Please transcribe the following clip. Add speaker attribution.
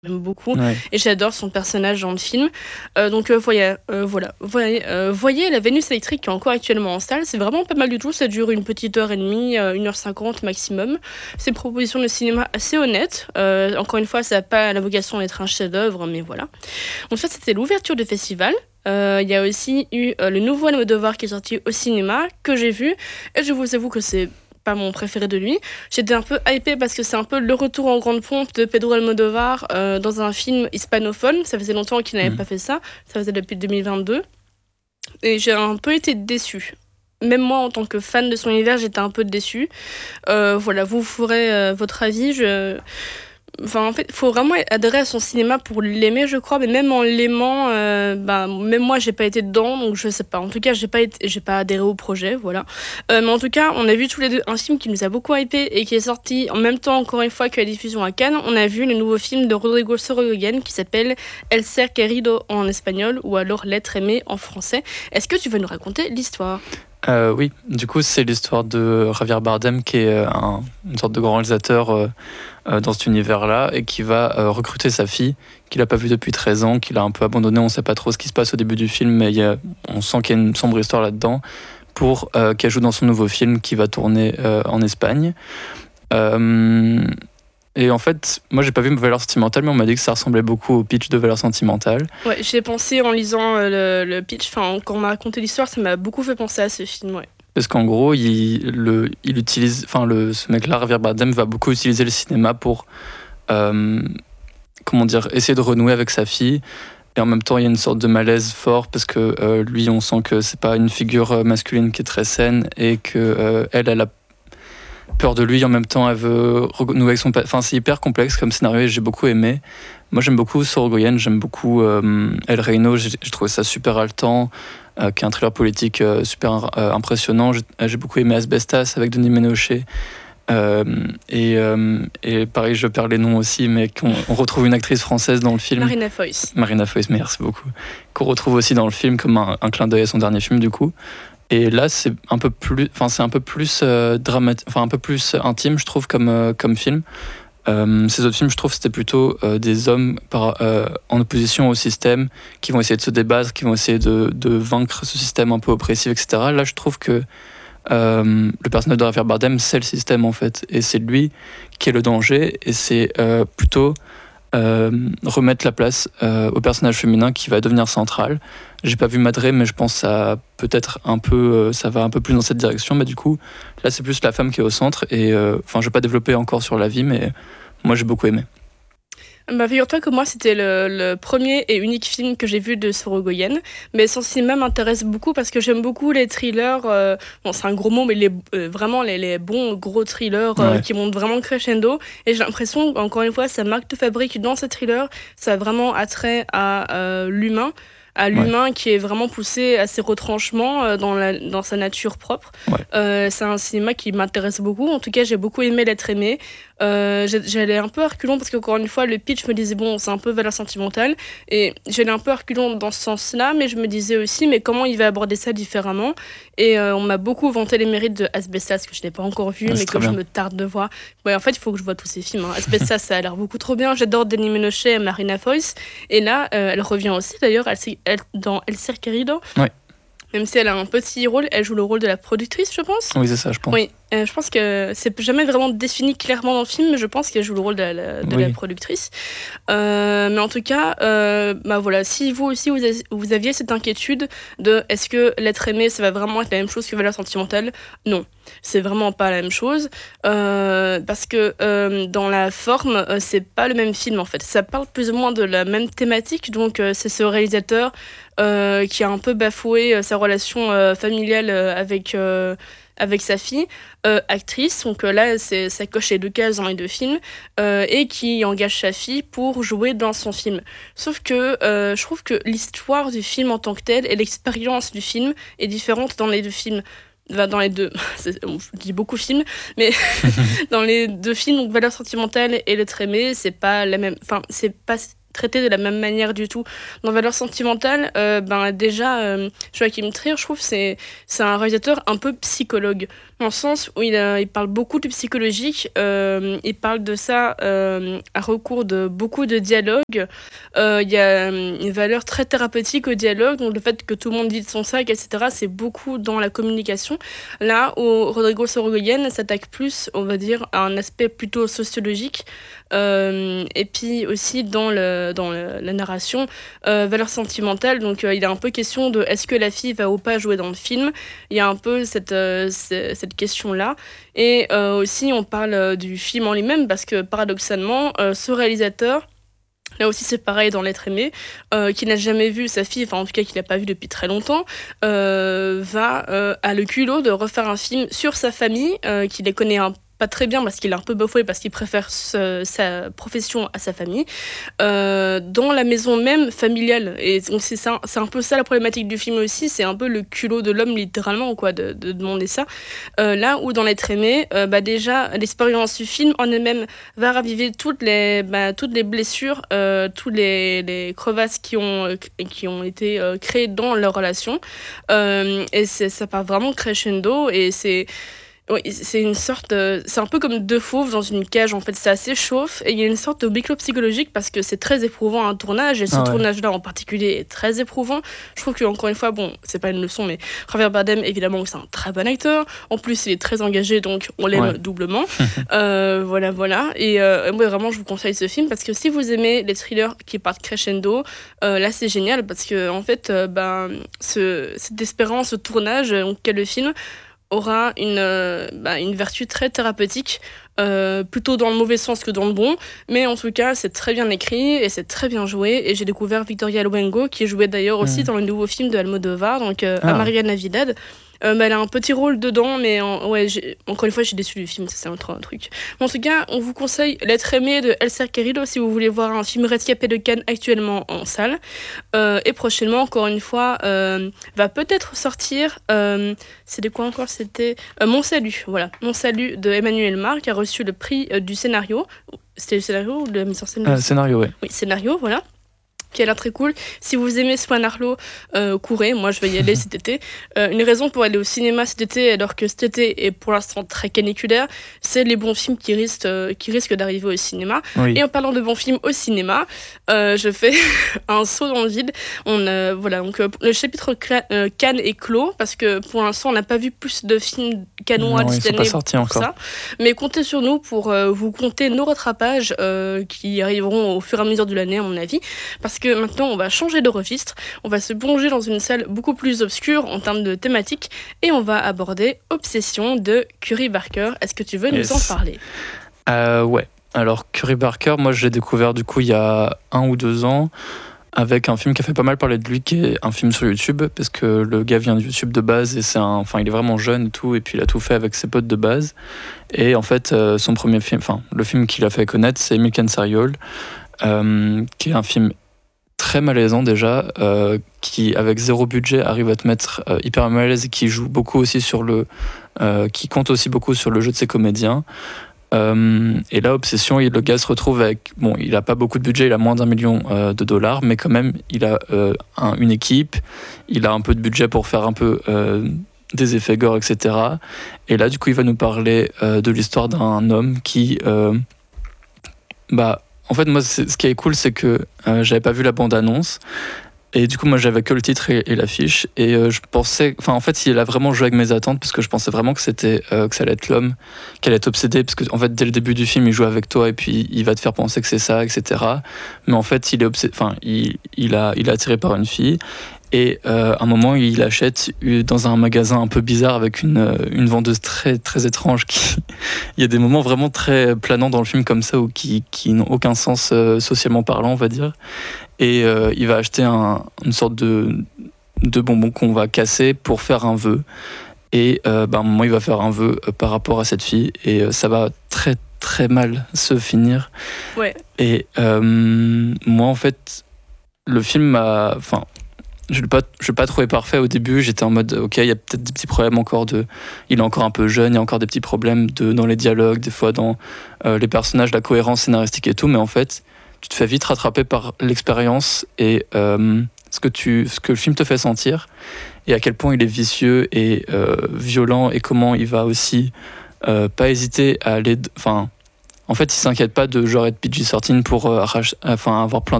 Speaker 1: J'aime beaucoup
Speaker 2: Ouais.
Speaker 1: et j'adore son personnage dans le film. Voyez la Vénus électrique qui est encore actuellement en salle, c'est vraiment pas mal du tout, ça dure une petite heure et demie, 1h50 maximum. C'est une proposition de cinéma assez honnête. Encore une fois, ça n'a pas la vocation d'être un chef-d'œuvre, mais voilà. Donc ça, c'était l'ouverture du festival. Il y a aussi eu le nouveau Almodovar qui est sorti au cinéma, que j'ai vu, et je vous avoue que c'est pas mon préféré de lui. J'étais un peu hypée parce que c'est un peu le retour en grande pompe de Pedro Almodovar dans un film hispanophone. Ça faisait longtemps qu'il n'avait pas fait ça. Ça faisait depuis 2022. Et j'ai un peu été déçue. Même moi, en tant que fan de son univers, j'étais un peu déçue. Voilà, vous ferez votre avis. Enfin, en fait, il faut vraiment adhérer à son cinéma pour l'aimer, je crois. Mais même en l'aimant, même moi, j'ai pas été dedans, donc je sais pas. En tout cas, j'ai pas adhéré au projet, voilà. Mais en tout cas, on a vu tous les deux un film qui nous a beaucoup hypé et qui est sorti en même temps, encore une fois, que la diffusion à Cannes. On a vu le nouveau film de Rodrigo Sorogoyen qui s'appelle El Ser Querido en espagnol ou alors L'être aimé en français. Est-ce que tu veux nous raconter l'histoire?
Speaker 2: Oui, du coup, c'est l'histoire de Javier Bardem qui est une sorte de grand réalisateur dans cet univers-là et qui va recruter sa fille qu'il n'a pas vue depuis 13 ans, qu'il a un peu abandonné. On ne sait pas trop ce qui se passe au début du film, mais on sent qu'il y a une sombre histoire là-dedans pour qu'elle joue dans son nouveau film qui va tourner en Espagne. Et en fait, moi j'ai pas vu Valeurs sentimentales, mais on m'a dit que ça ressemblait beaucoup au pitch de Valeurs sentimentales.
Speaker 1: Ouais, j'y ai pensé en lisant le pitch. Enfin, quand on m'a raconté l'histoire, ça m'a beaucoup fait penser à ce film, ouais.
Speaker 2: Parce qu'en gros, il utilise, ce mec-là, Javier Bardem, va beaucoup utiliser le cinéma pour, comment dire, essayer de renouer avec sa fille. Et en même temps, il y a une sorte de malaise fort parce que lui, on sent que c'est pas une figure masculine qui est très saine et que elle a peur de lui. En même temps, elle veut renouer avec son. Enfin, c'est hyper complexe comme scénario et j'ai beaucoup aimé. Moi, j'aime beaucoup Sorogoyen, j'aime beaucoup El Reino. J'ai trouvé ça super haletant. Qui est un thriller politique super impressionnant. J'ai beaucoup aimé Asbestas avec Denis Ménochet. Et pareil, je perds les noms aussi, mais on retrouve une actrice française dans le film.
Speaker 1: Marina Foïs.
Speaker 2: Marina Foïs, merci beaucoup. Qu'on retrouve aussi dans le film comme un clin d'œil à son dernier film, du coup. Et là, c'est un peu plus dramatique, un peu plus intime, je trouve, comme film. Ces autres films, je trouve, c'était plutôt des hommes en opposition au système, qui vont essayer de se débattre, qui vont essayer de vaincre ce système un peu oppressif, etc. Là, je trouve que le personnage de Javier Bardem, c'est le système, en fait. Et c'est lui qui est le danger, et c'est plutôt remettre la place au personnage féminin qui va devenir central. J'ai pas vu Madré, mais je pense que ça peut-être un peu, ça va un peu plus dans cette direction. Mais du coup, là, c'est plus la femme qui est au centre. Et je vais pas développer encore sur la vie, mais moi, j'ai beaucoup aimé.
Speaker 1: Bah, figure-toi que moi, c'était le premier et unique film que j'ai vu de Sorogoyen. Mais son cinéma m'intéresse beaucoup parce que j'aime beaucoup les thrillers. Bon, c'est un gros mot, mais vraiment les bons gros thrillers
Speaker 2: Ouais.
Speaker 1: qui montent vraiment crescendo. Et j'ai l'impression, encore une fois, sa marque de fabrique dans ces thrillers, ça a vraiment attrait à l'humain. À
Speaker 2: Ouais.
Speaker 1: l'humain qui est vraiment poussé à ses retranchements dans sa nature propre.
Speaker 2: Ouais.
Speaker 1: C'est un cinéma qui m'intéresse beaucoup. En tout cas, j'ai beaucoup aimé L'être aimé. J'allais un peu à reculons parce qu'encore une fois, le pitch me disait, bon, c'est un peu valeur sentimentale. Et j'allais un peu à reculons dans ce sens-là, mais je me disais aussi, mais comment il va aborder ça différemment? Et on m'a beaucoup vanté les mérites de Asbestas, que je n'ai pas encore vu,
Speaker 2: Ouais,
Speaker 1: mais
Speaker 2: c'est
Speaker 1: que
Speaker 2: très
Speaker 1: je
Speaker 2: bien.
Speaker 1: me tarde de voir. Ouais, en fait, il faut que je vois tous ces films. Asbestas, ça a l'air beaucoup trop bien. J'adore Denis Ménochet et Marina Foïs. Et là, elle revient aussi, d'ailleurs, dans El Ser Querido.
Speaker 2: Ouais.
Speaker 1: Même si elle a un petit rôle, elle joue le rôle de la productrice, je pense.
Speaker 2: Oui, c'est ça, je pense.
Speaker 1: Oui, je pense que c'est jamais vraiment défini clairement dans le film, mais je pense qu'elle joue le rôle de la
Speaker 2: Oui.
Speaker 1: productrice. Mais en tout cas, voilà, si vous aussi vous aviez cette inquiétude de est-ce que L'être aimé, ça va vraiment être la même chose que Valeurs sentimentales? Non, c'est vraiment pas la même chose. Parce que dans la forme, c'est pas le même film en fait. Ça parle plus ou moins de la même thématique, donc c'est ce réalisateur qui a un peu bafoué sa relation familiale avec sa fille, actrice, donc là ça coche les deux cases dans les deux films, et qui engage sa fille pour jouer dans son film. Sauf que je trouve que l'histoire du film en tant que telle et l'expérience du film est différente dans les deux films. Enfin, dans les deux, je dis beaucoup films, mais dans les deux films, donc Valeurs sentimentales et L'être aimé, c'est pas la même, enfin c'est pas traité de la même manière du tout. Dans Valeurs sentimentales, déjà Joachim Trier, je trouve c'est un réalisateur un peu psychologue. Dans le sens où il parle beaucoup de psychologique, il parle de ça à recours de beaucoup de dialogues. Il y a une valeur très thérapeutique au dialogue, donc le fait que tout le monde dise son sac, etc., c'est beaucoup dans la communication. Là où Rodrigo Sorogoyen s'attaque plus, on va dire, à un aspect plutôt sociologique, et puis aussi la narration, valeur sentimentale. Donc il est un peu question de est-ce que la fille va ou pas jouer dans le film. Il y a un peu cette question-là. Et aussi, on parle du film en lui-même, parce que paradoxalement, ce réalisateur, là aussi c'est pareil dans L'être aimé, qui n'a jamais vu sa fille, enfin en tout cas qui l'a pas vu depuis très longtemps, a le culot de refaire un film sur sa famille, qui les connaît pas très bien parce qu'il est un peu bafoué, parce qu'il préfère sa profession à sa famille, dans la maison même familiale. Et donc c'est un peu ça la problématique du film aussi, c'est un peu le culot de l'homme littéralement, quoi, de demander ça. Là où dans L'être aimé, déjà l'expérience du film en elle-même va raviver toutes les blessures, toutes les crevasses qui ont été créées dans leur relation, et ça part vraiment crescendo, et oui, c'est une sorte c'est un peu comme deux fauves dans une cage, en fait. C'est assez chauffe, et il y a une sorte de huis clos psychologique, parce que c'est très éprouvant un tournage, et ce tournage-là en particulier est très éprouvant. Je trouve que, encore une fois, bon, c'est pas une leçon, mais Javier Bardem, évidemment, c'est un très bon acteur. En plus, il est très engagé, donc on l'aime doublement. Voilà. Et moi, vraiment, je vous conseille ce film, parce que si vous aimez les thrillers qui partent crescendo, là, c'est génial, parce que, en fait, cette espérance, ce tournage, qu'est le film, aura une vertu très thérapeutique, plutôt dans le mauvais sens que dans le bon, mais en tout cas c'est très bien écrit et c'est très bien joué, et j'ai découvert Victoria Luengo, qui jouait d'ailleurs aussi dans le nouveau film de Almodovar, donc María Navidad. Elle a un petit rôle dedans, mais encore une fois, je suis déçue du film, c'est un truc. Mais en tout cas, on vous conseille L'être aimé de Elsa Querido si vous voulez voir un film rescapé de Cannes actuellement en salle. Et prochainement, encore une fois, va peut-être sortir, c'était quoi encore ? C'était Mon Salut, voilà. Mon Salut de Emmanuel Mar, qui a reçu le prix du scénario. C'était le scénario ou de la mise en scène ?
Speaker 2: Scénario, oui.
Speaker 1: Oui, scénario, voilà. Qui a l'air très cool. Si vous aimez Swan Arlo, courez, moi je vais y aller cet été. Une raison pour aller au cinéma cet été, alors que cet été est pour l'instant très caniculaire, c'est les bons films qui risquent d'arriver au cinéma. Oui. Et en parlant de bons films au cinéma, je fais un saut dans le vide. Donc le chapitre Cannes est clos, parce que pour l'instant on n'a pas vu plus de films cannois cette année pour ça. Mais comptez sur nous pour vous compter nos rattrapages qui arriveront au fur et à mesure de l'année, à mon avis, parce que maintenant on va changer de registre, on va se plonger dans une salle beaucoup plus obscure en termes de thématique, et on va aborder Obsession de Curry Barker. Est-ce que tu veux nous en parler ?
Speaker 2: Ouais, alors Curry Barker, moi je l'ai découvert du coup il y a 1 ou 2 ans, avec un film qui a fait pas mal parler de lui, qui est un film sur YouTube, parce que le gars vient de YouTube de base, et il est vraiment jeune et tout, et puis il a tout fait avec ses potes de base. Et en fait, son premier film, le film qu'il a fait connaître, c'est Milk and Serial, qui est un film très malaisant déjà, qui avec 0 budget arrive à te mettre hyper mal à l'aise, et qui joue beaucoup aussi qui compte aussi beaucoup sur le jeu de ses comédiens. Et là, Obsession, le gars se retrouve avec, il a pas beaucoup de budget, il a moins d'1 million de dollars, mais quand même il a une équipe, il a un peu de budget pour faire un peu des effets gore, etc. Et là, du coup, il va nous parler de l'histoire d'un homme qui en fait, moi, ce qui est cool, c'est que j'avais pas vu la bande-annonce, et du coup, moi, j'avais que le titre et l'affiche, et je pensais, en fait, il a vraiment joué avec mes attentes, parce que je pensais vraiment que ça allait être l'homme qui allait être obsédé, parce que en fait, dès le début du film, il joue avec toi, et puis il va te faire penser que c'est ça, etc. Mais en fait, il est attiré par une fille. Et à un moment, il achète dans un magasin un peu bizarre, avec une vendeuse très, très étrange. Il y a des moments vraiment très planants dans le film comme ça, qui n'ont aucun sens socialement parlant, on va dire. Et il va acheter une sorte de bonbon qu'on va casser pour faire un vœu. Et à un moment, il va faire un vœu par rapport à cette fille. Et ça va très, très mal se finir.
Speaker 1: Ouais.
Speaker 2: Et moi, en fait, le film m'a... Je ne l'ai pas trouvé parfait au début. J'étais en mode, ok, il y a peut-être des petits problèmes encore il est encore un peu jeune, il y a encore des petits problèmes dans les dialogues, des fois dans les personnages, la cohérence scénaristique et tout. Mais en fait, tu te fais vite rattraper par l'expérience, et ce que le film te fait sentir et à quel point il est vicieux et violent et comment il va aussi pas hésiter à aller. Enfin, en fait, il s'inquiète pas de genre être PG-13 pour avoir plein